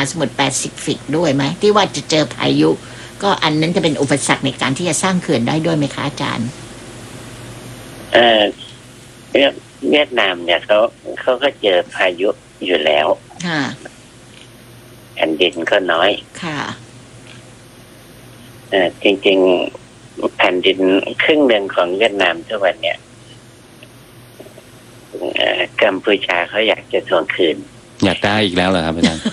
สมุทรแปซิฟิกด้วยไหมที่ว่าจะเจอพายุก็อันนั้นจะเป็นอุปสรรคในการที่จะสร้างเขื่อนได้ด้วยไหมคะอาจารย์เอ่อเวียดนามเนี่ยเขาก็เจอพายุอยู่แล้วค่ะแผ่นดินก็น้อยค่ะจริงๆแผ่นดินครึ่งหนึ่งของเวียดนามทุกวันเนี่ยกัมพูชาเขาอยากจะทวงคืนอยากได้อีกแล้วเหรอครับอาจารย์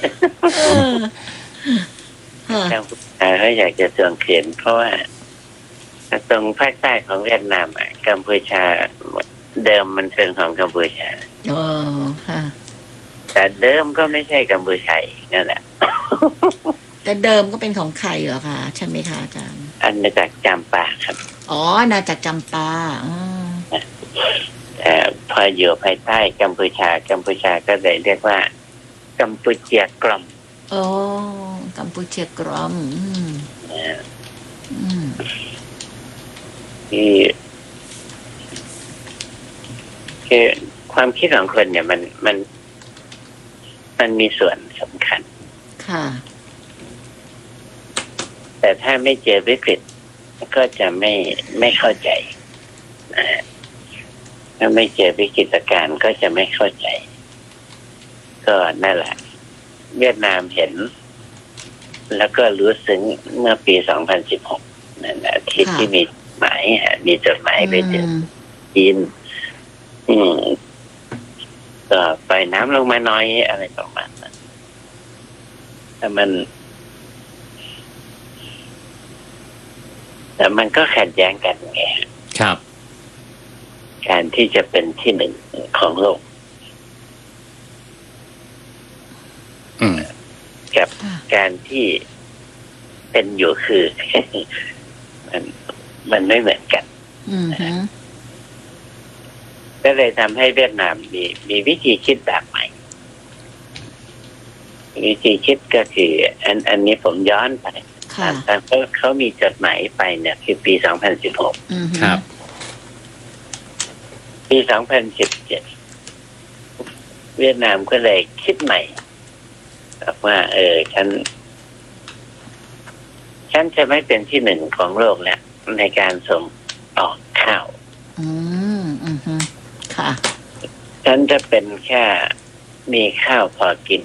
กัมพูชาเขาอยากจะทวงคืนเพราะว่าตรงภาคใต้ของเวียดนามกัมพูชาเดิมมันเป็นของกัมพูชาอ๋อค่ะแต่เดิมก็ไม่ใช่กัมพูชานั่นแหละแต่เดิมก็เป็นของใครเหรอคะใช่ไหมคะอาจารย์อาณาจักรจำปาครับอ๋ออาณาจักรจำปาพออยู่ภายใต้กัมพูชาก็เลยเรียกว่ากัมพูเชียกรอมอ๋อกัมพูเชียกรอมคือความคิดของคนเนี่ยมันมีส่วนสำคัญค่ะแต่ถ้าไม่เจอวิกฤตก็จะไม่เข้าใจถ้าไม่เจอวิกฤตการณ์ก็จะไม่เข้าใจก็นั่นแหละเวียดนามเห็นแล้วก็รู้ซึ้งเมื่อปี 2016 นั่นแหละที่มีจดหมายไปถึงจีนก็ปล่อยน้ำลงมาน้อยอะไรประมาณนั้นแต่มันก็ขัดแย้งกันไงครับการที่จะเป็นที่หนึ่งของโลกกับการที่เป็นอยู่คือมันไม่เหมือนกันก็เลยทำให้เวียดนามมีวิธีคิดแบบใหม่วิธีคิดก็คืออันนี้ผมย้อนไปแต่เขามีจดหมายไปเนี่ยคือปี 2016 ครับปี 2017 เวียดนามก็เลยคิดใหม่ว่าฉันจะไม่เป็นที่หนึ่งของโลกแล้วในการส่งออกข้าวค่ะฉันจะเป็นแค่มีข้าวพอกิน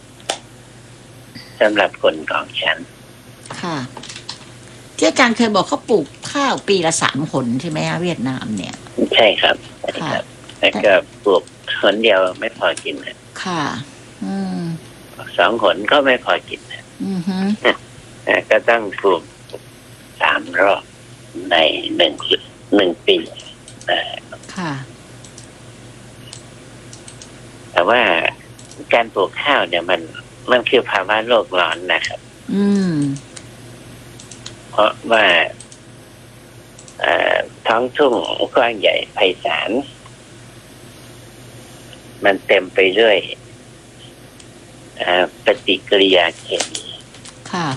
สำหรับคนของฉันค่ะที่อาจารย์เคยบอกเขาปลูกข้าวปีละ3 หนใช่ไหมเวียดนามเนี่ยใช่ครับแต่ก็ปลูกหนเดียวไม่พอกินค่ะ 2 หนก็ไม่พอกินก็ต้องปลูก3 รอบใน1 ปีค่ะแต่ว่าการปลูกข้าวเนี่ยมันคือภาวะโลกร้อนนะครับเพราะว่าท้องทุ่งกว้างใหญ่ไพศาลมันเต็มไปด้วยปฏิกิริยาเคมีค่ะ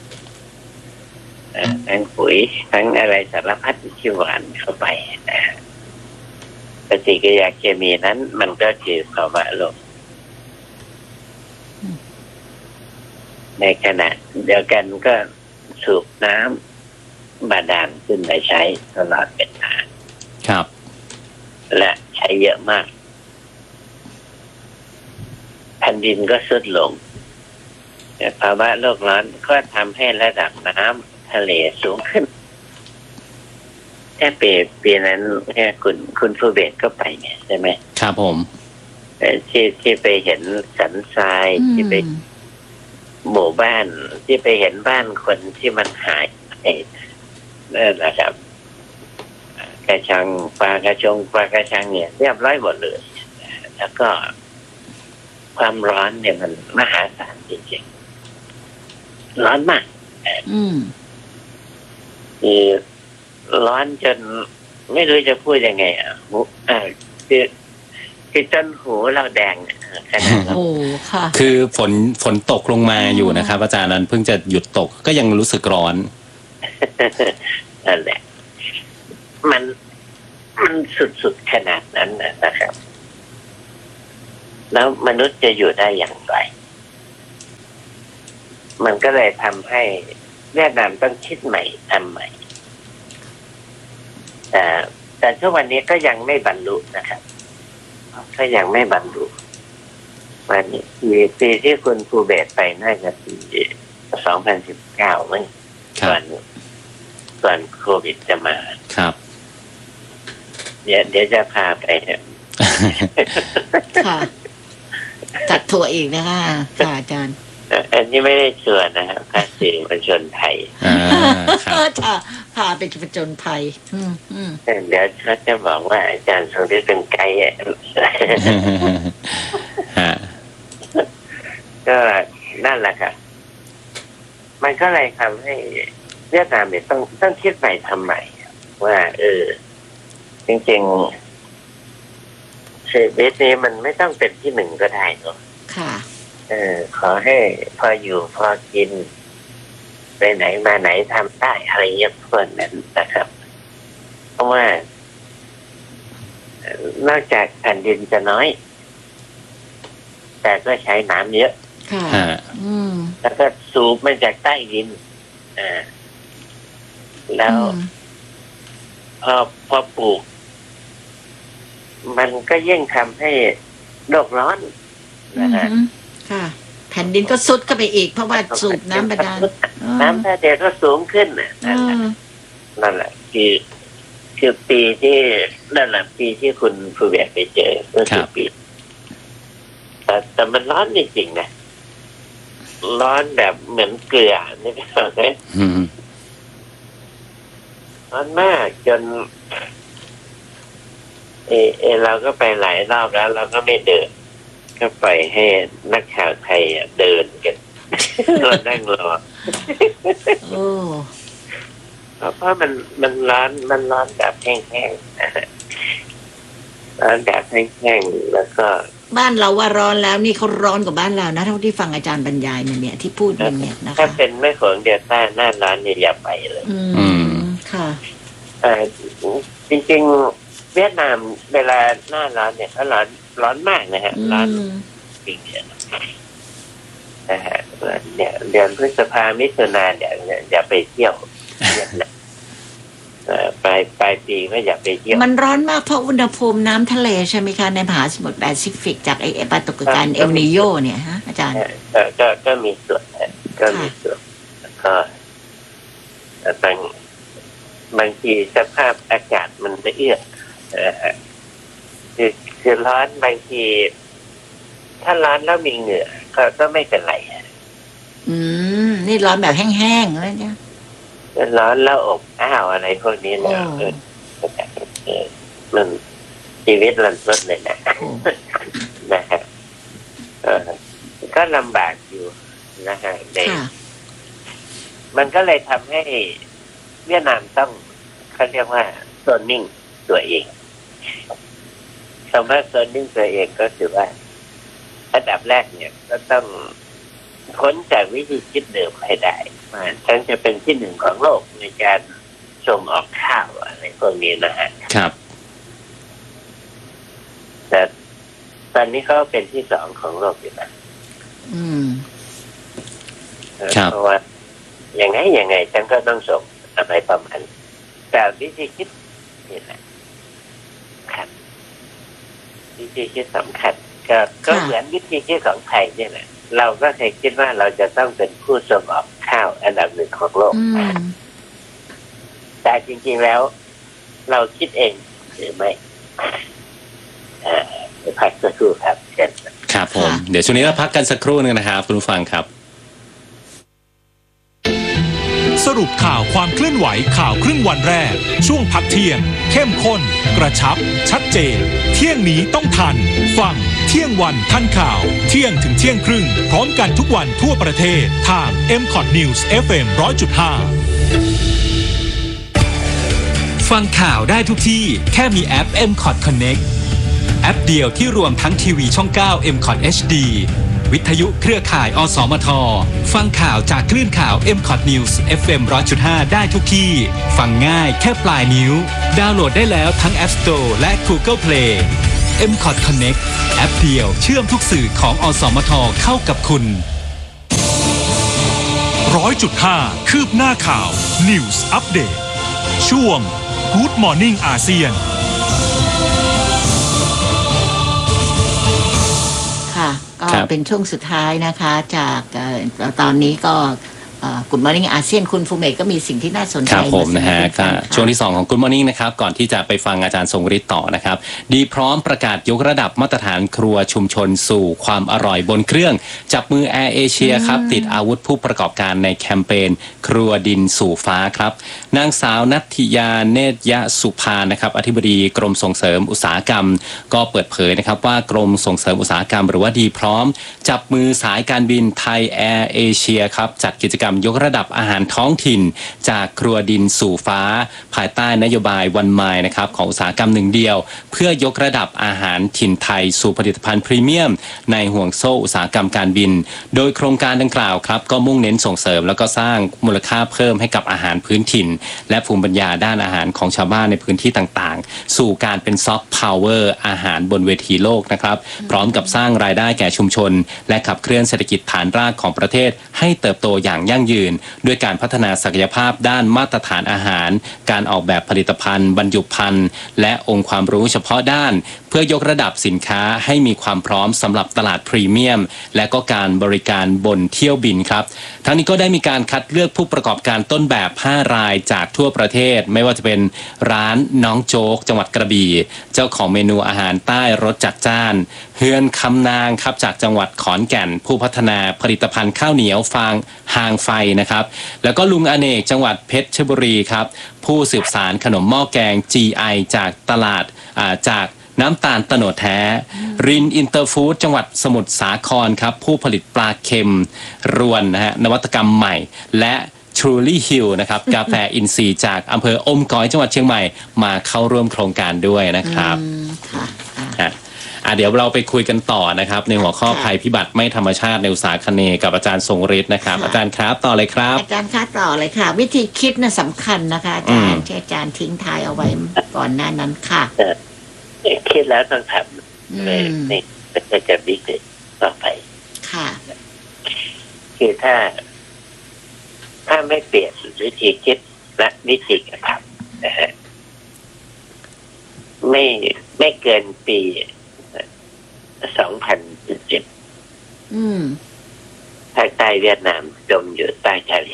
ทั้งปุ๋ยทั้งอะไรสารพัดที่หวานเข้าไปปฏิกิริยาเคมีนั้นมันก็คือภาวะโลกในขณะเดียวกันก็สูบน้ำบาดาลขึ้นมาใช้ตลอดเป็นทางครับและใช้เยอะมากแผ่นดินก็ทรุดลงภาวะโลกร้อนก็ทำให้ระดับน้ำทะเลสูงขึ้นแค่ปีนั้นแค่คุณฟูเบตก็ไปเนี่ยใช่ไหมครับผมที่ไปเห็นสันทรายที่ไปหมู่บ้านที่ไปเห็นบ้านคนที่มันหายไปนั่นแหละครับกระชังปลากระชังเนี่ยเรียบร้อยหมดเลยแล้วก็ความร้อนเนี่ยมันมหาศาลจริงๆร้อนมากคือร้อนจนไม่รู้จะพูดยังไงคือจนหูเราแดงขนาดนั้นคือฝนตกลงมาอยู่นะครับอาจารย์นั้นเพิ่งจะหยุดตกก็ยังรู้สึกร้อนนั่นแหละมันสุดขนาดนั้นนะครับแล้วมนุษย์จะอยู่ได้อย่างไรมันก็เลยทำให้เวียดนามต้องคิดใหม่ทำใหม่แต่ทุกวันนี้ก็ยังไม่บรรลุนะครับก็ยังไม่บรรลุวันนี้ปีที่คุณภูเบศไปน่าจะปี2019มั้งก่อนโควิดจะมาครับเดี๋ยวจะพาไปเนี่ยค่ะจัดทัวร์อีกนะคะค่ะอาจารย์อันนี้ไม่ได้ชวนนะครับพาสื่อมวลชนไทยพาไปผจญภัยเดี๋ยวเขาจะบอกว่าอาจารย์ทรงฤทธิ์เป็นไกด์ก็นั่นแหละค่ะมันก็เลยทำให้เวียดนามเนี่ยต้องคิดใหม่ทำใหม่ว่าจริงๆชีวิตนี้มันไม่ต้องเป็นที่หนึ่งก็ได้เนาะค่ะขอให้พออยู่พอกินไปไหนมาไหนทำได้อะไรเงี้ยพวกนั้นนะครับ เพราะว่านอกจากแผ่นดินจะน้อยแต่ก็ใช้น้ำเยอะค่ะแล้วก็สูบมาจากใต้ดินแล้วพอปลูกมันก็ยิ่งทำให้โลกร้อนนะฮะค่ะแผ่นดินก็ซุดเข้าไปอีกเพราะว่าสูบน้ำบาดาลน้ำทะเลก็สูงขึ้นนั่นแหละคือปีที่นั่นแหละปีที่คุณภูเบศไปเจอเมื่อ10 ปีแต่มันร้อนจริงๆนะร้อนแบบเหมือนเกลือนี่ก็ใช่ร้อนมากจนเราก็ไปหลายรอบแล้วเราก็ไม่เดินก็ปล่อยให้นักข่าวไทยเดินกันเรานั่งรอเพราะมันร้อนแบบแห้งๆร้อนแบบแห้งๆแล้วก็บ้านเราว่าร้อนแล้วนี่เขาร้อนกว่าบ้านเรานะเท่าที่ฟังอาจารย์บรรยายเนี่ยที่พูดเนี่ยนะคะถ้าเป็นแม่โขงเดลต้าหน้าร้อนเนี่ยอย่าไปเลยค่ะจริงๆเวียดนามเวลาหน้าร้อนเนี่ยเขาร้อนมากนะฮะร้อนจริงเนี่ยนะฮะเนี่ยเดือนพฤษภามิถุนาเนี่ยอย่าไปเที่ยวปลายปีก็อย่าไปเที่ยวมันร้อนมากเพราะอุณหภูมิน้ำทะเลใช่ไหมคะในมหาสมุทรแปซิฟิกจากไอ้ปรากฏการณ์เอลนีโญเนี่ยฮะอาจารย์ก็มีส่วนก็มีส่วนก็บางทีสภาพอากาศมันจะเอื้อคือร้อนบางทีถ้าร้อนแล้วมีเหงื่อก็ไม่เป็นไรนี่ร้อนแบบแห้งๆเลยเนี่ยร้อนแล้วอบอ้าวอะไรพวกนี้เนี่ยมันชีวิตรันทดเลยนะนะฮะก็ลำบากอยู่นะฮะเด็กมันก็เลยทำให้เวียดนามต้องเขาเรียกว่าโซนนิ่งตัวเองคำว่าโซนนิ่งตัวเองก็คือว่าอันดับแรกเนี่ยก็ต้องพ้นจากวิธีคิดเดิมให้ได้ฉันจะเป็นที่หนึ่งของโลกในการส่งออกข้าวอะไรพวกนี้นะฮะครับแต่ตอนนี้เขาเป็นที่สองของโลกอยู่นะเพราะว่ายังไงฉันก็ต้องส่งอะไรประมาณแต่วิธีคิดนี่แหละครับวิธีคิดสำคัญก็เหมือนวิธีคิดของไทยนี่แหละเราก็เคยคิดว่าเราจะต้องเป็นผู้ส่งออกข้าวอันดับหนึ่งของโลกแต่จริงๆแล้วเราคิดเองหรือไม่พักสักครู่ครับเช่นครับผมเดี๋ยวช่วงนี้เราพักกันสักครู่นึงนะครับคุณผู้ฟังครับสรุปข่าวความเคลื่อนไหวข่าวครึ่งวันแรกช่วงพักเที่ยงเข้มข้นกระชับชัดเจนเที่ยงนี้ต้องทันฟังเที่ยงวันทันข่าวเที่ยงถึงเที่ยงครึ่งพร้อมกันทุกวันทั่วประเทศทาง MCOT News FM 100.5 ฟังข่าวได้ทุกที่แค่มีแอป MCOT Connect แอปเดียวที่รวมทั้งทีวีช่อง 9 MCOT HDวิทยุเครือข่ายอสมทฟังข่าวจากคลื่นข่าว MCOT News FM 100.5 ได้ทุกที่ฟังง่ายแค่ปลายนิ้วดาวน์โหลดได้แล้วทั้ง App Store และ Google Play MCOT Connect แอปเดียวเชื่อมทุกสื่อของอสมทเข้ากับคุณ 100.5 คืบหน้าข่าว News Update ช่วง Good Morning อาเซียนค่ะก็เป็นช่วงสุดท้ายนะคะจากตอนนี้ก็Good Morning อาเซียนคุณฟูเมกก็มีสิ่งที่น่าสนใจครับผมนะฮะก็ช่วงที่2ของ Good Morning นะครับก่อนที่จะไปฟังอาจารย์ทรงฤทธิ์ต่อนะครับดีพร้อมประกาศยกระดับมาตรฐานครัวชุมชนสู่ความอร่อยบนเครื่องจับมือแอร์เอเชียครับติดอาวุธผู้ประกอบการในแคมเปญครัวดินสู่ฟ้าครับนางสาวนัทธิยาเนตรยสุภานะครับอธิบดีกรมส่งเสริมอุตสาหกรรมก็เปิดเผยนะครับว่ากรมส่งเสริมอุตสาหกรรมหรือว่าดีพร้อมจับมือสายการบินไทยแอร์เอเชียครับจัดกิจกรรมยกระดับอาหารท้องถิ่นจากครัวดินสู่ฟ้าภายใต้นโยบายวันไมล์นะครับของอุตสาหกรรมหนึ่งเดียวเพื่อยกระดับอาหารถิ่นไทยสู่ผลิตภัณฑ์พรีเมียมในห่วงโซ่อุตสาหกรรมการบินโดยโครงการดังกล่าวครับก็มุ่งเน้นส่งเสริมแล้วก็สร้างมูลค่าเพิ่มให้กับอาหารพื้นถิ่นและภูมิปัญญาด้านอาหารของชาวบ้านในพื้นที่ต่างๆสู่การเป็นซอฟต์พาวเวอร์อาหารบนเวทีโลกนะครับพร้อมกับสร้างรายได้แก่ชุมชนและขับเคลื่อนเศรษฐกิจฐานรากของประเทศให้เติบโตอย่างยั่งยืนด้วยการพัฒนาศักยภาพด้านมาตรฐานอาหารการออกแบบผลิตภัณฑ์บรรจุภัณฑ์และองค์ความรู้เฉพาะด้านเพื่อยกระดับสินค้าให้มีความพร้อมสำหรับตลาดพรีเมียมและก็การบริการบนเที่ยวบินครับทั้งนี้ก็ได้มีการคัดเลือกผู้ประกอบการต้นแบบ5รายจากทั่วประเทศไม่ว่าจะเป็นร้านน้องโจ๊กจังหวัดกระบี่เจ้าของเมนูอาหารใต้รสจัดจ้านเฮือนคำนางครับจากจังหวัดขอนแก่นผู้พัฒนาผลิตภัณฑ์ข้าวเหนียวฟางหางไฟนะครับแล้วก็ลุงอเนกจังหวัดเพชรบุรีครับผู้สืบสารขนมหม้อแกง GI จากตลาดจากน้ำตาลโตนดแท้รินอินเตอร์ฟู้ดจังหวัดสมุทรสาครครับผู้ผลิตปลาเค็มรวนนะฮะนวัตกรรมใหม่และTruly Hill นะครับกาแฟอินทรีย์จากอำเภออมก๋อยจังหวัดเชียงใหม่มาเข้าร่วมโครงการด้วยนะครับเดี๋ยวเราไปคุยกันต่อนะครับในหัวข้อภัยพิบัติไม่ธรรมชาติในอุตสาหคเนกับอาจารย์ทรงฤทธิ์นะครับอาจารย์ครับต่อเลยครับอาจารย์คะต่อเลยค่ะวิธีคิดน่ะสำคัญนะคะอาจารย์ที่อาจารย์ทิ้งท้ายเอาไว้ก่อนหน้านั้นค่ะคิดแล้วต้องทำเลยนี่จะวิกฤตต่อไปค่ะคือถ้าไม่เปลี่ยนวิธีคิดและวิธีกระทำนะฮะไม่เกินปี2017ภาคใต้เวียดนามจมอยู่ใต้ทะเล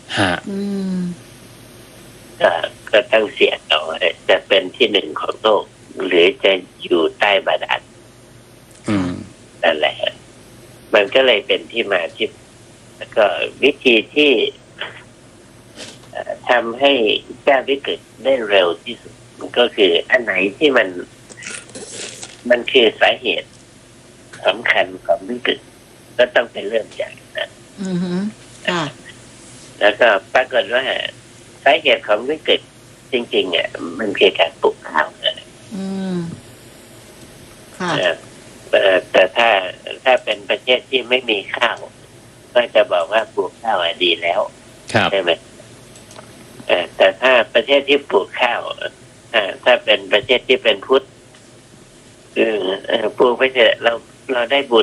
ก็ต้องเสี่ยงต่อจะเป็นที่หนึ่งของโลกหรือจะอยู่ใต้บาดาลนั่นแหละมันก็เลยเป็นที่มาที่แล้วก็วิธีที่ทำให้แก้วิกฤตได้เร็วที่สุดก็คืออันไหนที่มันคือสาเหตุสำคัญของวิกฤตก็ต้องเป็นเรื่องใหญ่นะแล้วก็ปรากฏว่าสาเหตุของวิกฤตจริงๆมันคือการปลูกข้าวแต่ถ้าเป็นประเทศที่ไม่มีข้าวก็จะบอกว่าปลูกข้าวดีแล้วใช่ไหมแต่ถ้าประเทศที่ปลูกข้าวถ้าเป็นประเทศที่เป็นพุทธปลูกไปเถอะเราได้บุญ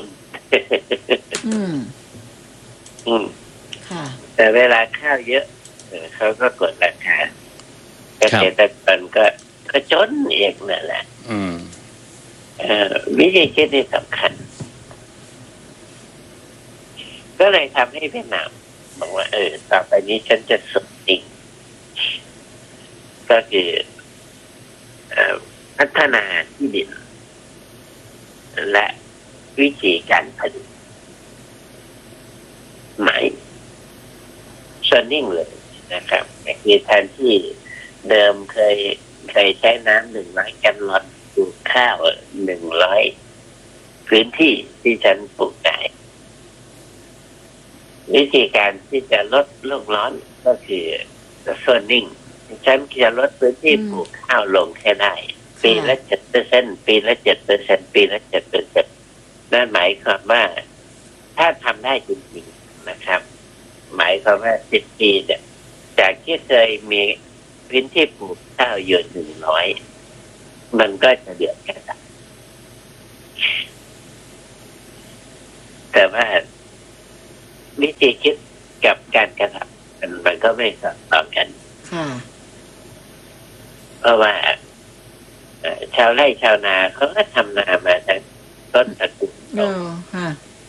แต่เวลาข้าวเยอะเขาก็กดราคาเกษตรกรก็จนเองนั่นแหละวิธีคิดนี่สำคัญก็เลยทำให้เวียดนามบอกว่าต่อไปนี้ฉันจะสุดจริงก็คือพัฒนาที่ดินและวิธีการผลิตใหม่ชนนิ่งเลยนะครับคือแทนที่เดิมเคยใช้น้ำ100 แกลลอนปลูกข้าว100พื้นที่ที่ฉันปลูกได้วิธีการที่จะลดโลกร้อนก็คือโซนนิ่งฉันจะลดพื้นที่ปลูกข้าวลงแค่ได้ปีละ 7% ปีละ 7% ปีละ 7% นั่นหมายความว่าถ้าทำได้จริงๆนะครับหมายความว่า10 ปีเนี่ยจากที่เคยมีพื้นที่ปลูกข้าวอยู่100มันก็จะเหลือแค่นั้นแต่ว่าวิธีคิดกับการกระทำมันก็ไม่สอดคล้องกันค่ะเพราะว่าชาวไร่ชาวนาเขาก็ทำนามาตั้งต้นตระกูลค่ะ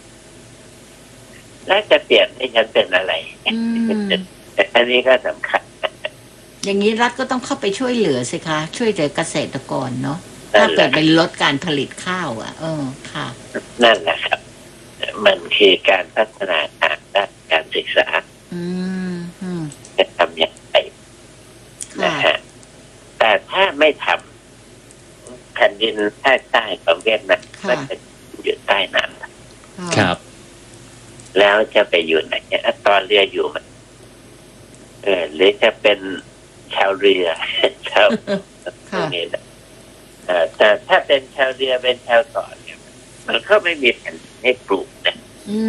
แล้วจะเปลี่ยนให้ฉันเป็นอะไร อันนี้ก็สำคัญอย่างนี้รัฐก็ต้องเข้าไปช่วยเหลือสิคะ ช่วยเหลือเกษตรกรเนาะถ้าเกิดเป็นลดการผลิตข้าวค่ะนั่นแหละครับ มันคือการพัฒนาทางด้านการศึกษาจะทำอย่างไรนะฮะแต่ถ้าไม่ทำแผ่นดินภาคใต้ของเวียดนามมันจะอยู่ใต้น้ำครับแล้วจะไปอยู่ไหนตอนเรืออยู่มันหรือจะเป็นชาวเรือชาวพวกนี้นะแต่ถ้าเป็นชาวเรือเป็นชาวเกาะเนี่ยมันก็ไม่มีแผ่นดินให้ปลูกนะ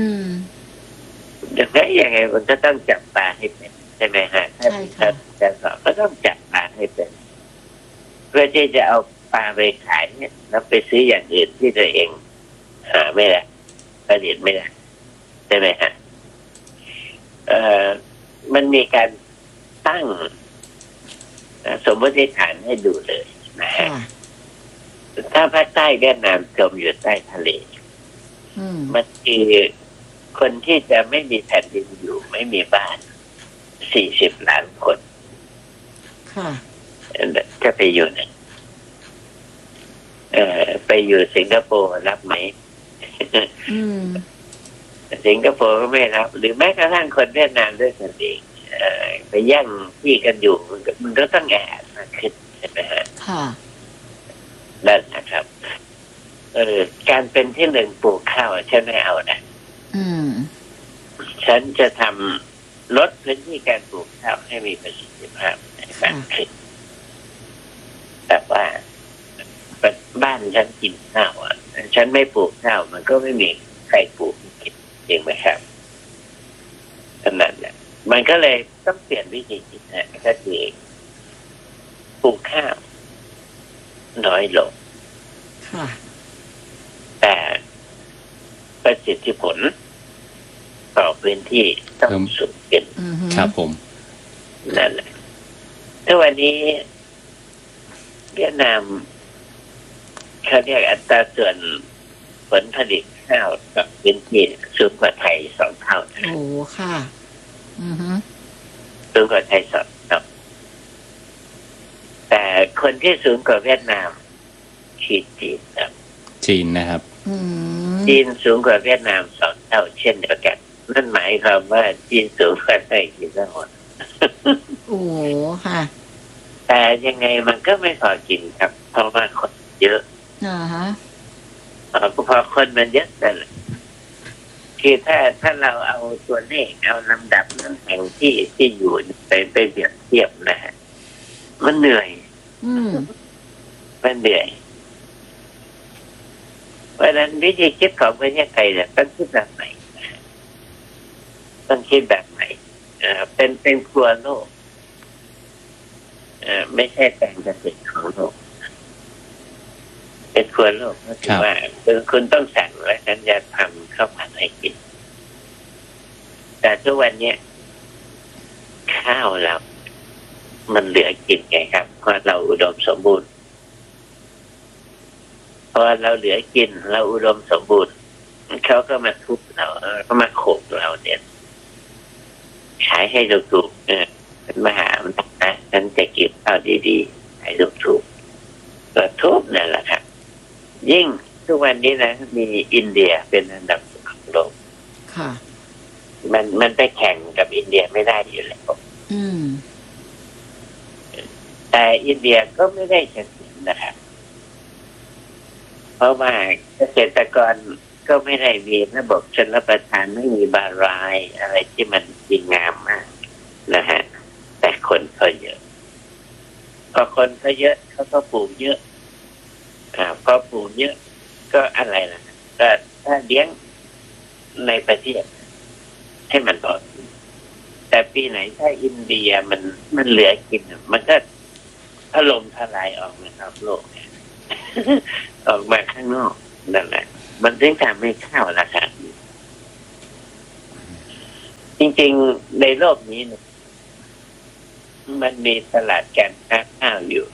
อย่างไรยังไงมันก็ต้องจับปลาให้เป็นใช่ไหมฮะถ้าชาวเกาะก็ต้องจับปลาให้เป็นเพื่อที่จะเอาปลาไปขายเนี่ยแล้วไปซื้ออย่างอื่นที่ตัวเองหาไม่ได้ผลิตไม่ได้ใช่ไหมฮะมันมีการตั้งสมมติฐานให้ดูเลยนะฮะถ้าภาคใต้เวียดนามจมอยู่ใต้ทะเลมันคือคนที่จะไม่มีแผ่นดินอยู่ไม่มีบ้าน40 ล้านคนจะไปอยู่ไหนไปอยู่สิงคโปร์รับไหม สิงคโปร์ก็ไม่รับหรือแม้กระทั่งคนเวียดนามด้วยกันเองไปแย่งที่กันอยู่มันก็ต้องแอบมากขึ้นใช่ไหมฮะนั่นนะครับการเป็นที่หนึ่งปลูกข้าวฉันไม่เอานะฉันจะทำลดพื้นที่การปลูกข้าวให้มีประสิทธิภาพมากขึ้นแต่ว่าบ้านฉันกินข้าวฉันไม่ปลูกข้าวมันก็ไม่มีใครปลูกกินจริงไหมครับขนาดนั้นมันก็เลยต้องเปลี่ยนวิธีคิดนะก็คือปลูกข้าวน้อยลงแต่ประสิทธิผลต่อพื้นที่ต้องสูงขึ้นครับผมนั่นแหละถ้าวันนี้เวียดนามเขาเรียกอัตราส่วนผลผลิตข้าวกับพื้นที่สูงกว่าไทย2 เท่าโอ้ค่ะสูงกว่าไทย2 เท่าแต่คนที่สูงกว่าเวียดนามคือจีนครับจีนนะครับจีนสูงกว่าเวียดนาม2 เท่าเช่นเดียวกันนั่นหมายความว่าจีนสูงกว่าไทยกี่เท่าโอ้ค่ะแต่ยังไงมันก็ไม่พอกินครับเพราะว่าคนเยอะพอคนมันเยอะนั่นแหละคือถ้าเราเอาตัวเลขเอาลำดับน้ำแห่งที่อยู่ไปเปรียบเทียบนะฮะมันเหนื่อยมันเหนื่อยเพราะฉะนั้นวิธีคิดของประเทศไทยเนี่ยต้องคิดแบบไหนต้องคิดแบบไหนเป็นครัวโลกไม่ใช่แปลงเกษตรของโลกเป็นครัวโลกก็คือว่าคุณต้องสั่งและฉันจะทำข้าวผัดให้กินแต่ทุกวันนี้ข้าวเรามันเหลือกินไงครับเพราะเราอุดมสมบูรณ์พอเราเหลือกินเราอุดมสมบูรณ์เขาก็มาทุบเราก็มาโขกเราเนี่ยขายให้ถูกเป็นมหาอำนาจนะฉันจะเก็บข้าวดีๆให้ถูกก็ทุบนั่นแหละครับยิ่งทุกวันนี้นะมีอินเดียเป็นอันดับของโลกค่ะมันไปแข่งกับอินเดียไม่ได้อยู่แล้วแต่อินเดียก็ไม่ได้เฉลี่ยนะครับเพราะว่าเกษตรกรก็ไม่ได้มีระบบชลประทานไม่มีบารายอะไรที่มันดีงามมากนะฮะแต่คนก็เยอะพอคนก็เยอะเขาก็ปลูกเยอะพอปลูกเยอะก็อะไรล่ะก็ถ้าเลี้ยงในประเทศให้มันพอแต่ปีไหนถ้าอินเดียมันเหลือกินมันก็ถล่มทลายออกมาครับโลกออกมาข้างนอกนั่นแหละมันถึงทำให้ข้าวราคาจริงๆในโลกนี้เนี่ยมันมีตลาดการค้าข้าวอยู่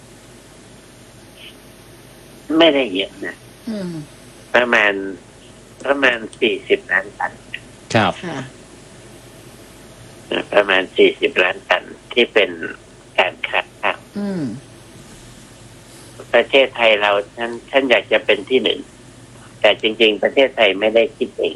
ไม่ได้เยอะนะ ประมาณ40 ล้านตันครับค่ะประมาณ40 ล้านตันที่เป็นการค้าข้าวประเทศไทยเราท่านอยากจะเป็นที่หนึ่งแต่จริงๆประเทศไทยไม่ได้คิดเอง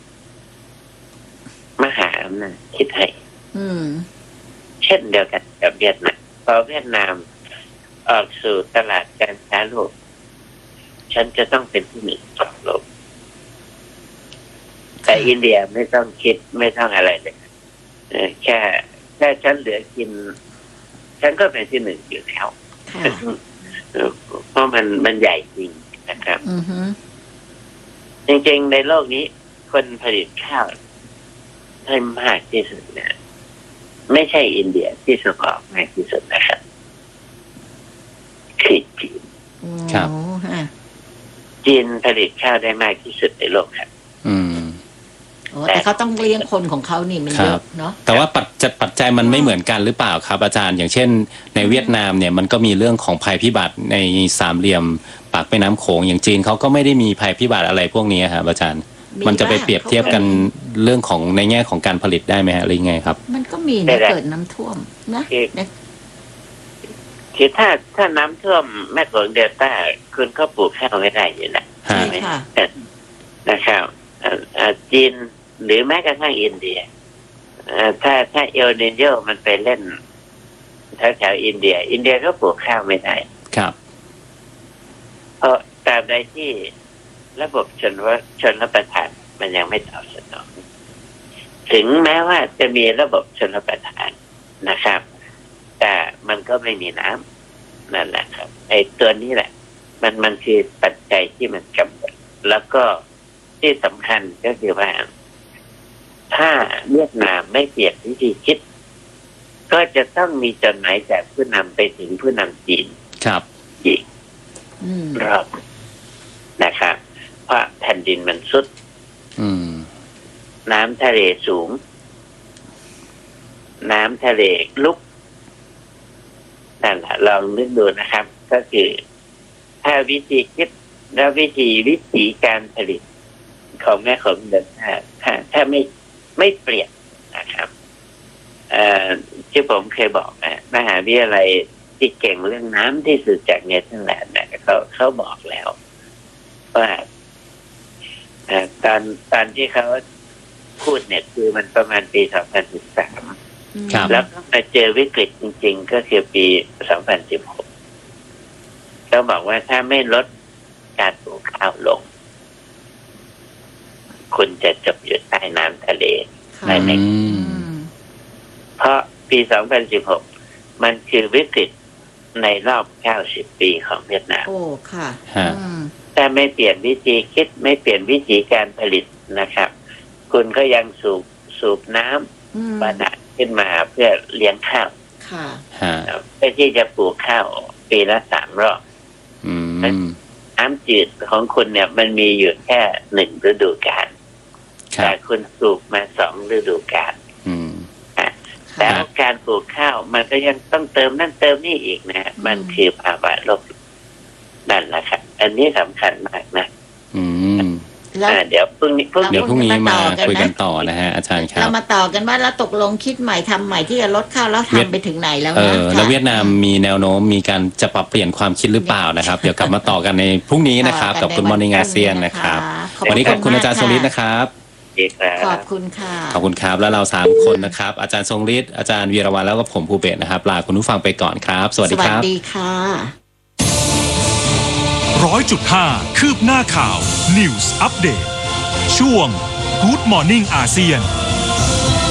มหาอำนาจคิดให้เช่นเดียวกันกับเวียดนามพอเวียดนามออกสู่ตลาดการค้าโลกฉันจะต้องเป็นที่หนึ่งของโลกแต่อินเดียไม่ต้องคิดไม่ต้องอะไรเลยแค่ฉันเหลือกินฉันก็เป็นที่หนึ่งอยู่แล้วเพราะมันใหญ่จริงนะครับจริงๆในโลกนี้คนผลิตข้าวได้มากที่สุดเนี่ยไม่ใช่อินเดียที่ส่งออกมากที่สุดนะครับคือจีนครับจีนผลิตข้าวได้มากที่สุดในโลกครับแต่เขาต้องเลี้ยงคนของเขานี่มันเยอะเนาะแต่ว่าปัจจัยมันไม่เหมือนกันหรือเปล่าครับอาจารย์อย่างเช่นในเวียดนามเนี่ยมันก็มีเรื่องของภัยพิบัติในสามเหลี่ยมปากแม่น้ำโขงอย่างจีนเขาก็ไม่ได้มีภัยพิบัติอะไรพวกนี้ครับอาจารย์มันจะไปเปรียบเทียบกันเรื่องของในแง่ของการผลิตได้ไหมฮะหรือยังไงครับมันก็มีนะเกิดน้ำท่วมนะคือถ้าน้ำท่วมแม่โขงเดลต้าคุณก็ปลูกข้าวไม่ได้อยู่นะใช่ค่ะนะครับจีนหรือแม้กระทั่งอินเดียถ้าเอลนิโญมันไปเล่นแถวอินเดียก็ปลูกข้าวไม่ได้ครับเพราะตราบใดที่ระบบชนรับประทานมันยังไม่ตอบสนองถึงแม้ว่าจะมีระบบชนรับประทานนะครับแต่มันก็ไม่มีน้ำนั่นแหละครับไอ้ตัวนี้แหละมันคือปัจจัยที่มันกำหนดแล้วก็ที่สำคัญก็คือว่าถ้าเวียดนามไม่เปลี่ยนวิธีคิดก็จะต้องมีจดหมายจากผู้นำไปถึงผู้นำจีนครับอีกรอบนะครับเพราะแผ่นดินมันสุดน้ำทะเลสูงน้ำทะเลลุกนั่นแหละลองนึกดูนะครับก็คือถ้าวิธีคิดและวิธีการผลิตของแม่ของเดินถ้าไม่เปลี่ยนนะครับที่ผมเคยบอกนะมหาวิทยาลัยที่เก่งเรื่องน้ำที่สุดจากเนเธอร์แลนด์นะเขาบอกแล้วว่าตอนที่เขาพูดเนี่ยคือมันประมาณปี 2013แล้วก็มาเจอวิกฤตจริงๆก็คือปี 2016เขาบอกว่าถ้าไม่ลดการปลูกข้าวลงคุณจะจมอยู่ใต้น้ำทะเลได้ไหมเพราะปี 2016มันคือวิกฤตในรอบ90 ปีของเวียดนามโอ้ค่ะแต่ไม่เปลี่ยนวิธีคิดไม่เปลี่ยนวิธีการผลิตนะครับคุณก็ยังสูบน้ำบาดาลขึ้นมาเพื่อเลี้ยงข้าวค่ะเพื่อที่จะปลูกข้าวปีละ3 รอบน้ำจืดของคุณเนี่ยมันมีอยู่แค่1 ฤดูกาลแต่คุณปลูกมา2 ฤดูกาลแต่การปลูกข้าวมันก็ยังต้องเติมนั่นเติมนี่อีกนะมันคือภาวะโลกนั่นแหละครับอันนี้สำคัญมากนะเดี๋ยวพรุ่งนี้มาคุยกันต่อนะฮะอาจารย์ครับเรามาต่อกันว่าแล้วตกลงคิดใหม่ทำใหม่ที่จะลดข้าวแล้วทำไปถึงไหนแล้วนะแล้วเวียดนามมีแนวโน้มมีการจะปรับเปลี่ยนความคิดหรือเปล่านะครับเดี๋ยวกลับมาต่อกันในพรุ่งนี้นะครับกับคุณมอร์นิ่งอาเซียนนะครับวันนี้ขอบคุณอาจารย์ทรงฤทธิ์นะครับขอบคุณค่ะขอบคุณครับแล้วเรา3 คนนะครับอาจารย์ทรงฤทธิ์อาจารย์วีรวัฒน์แล้วก็ผมภูเบศรนะครับลาคุณผู้ฟังไปก่อนครับสวัสดีครับสวัสดีค่ะ 100.5 คืบหน้าข่าว News Update ช่วง Good Morning อาเซียน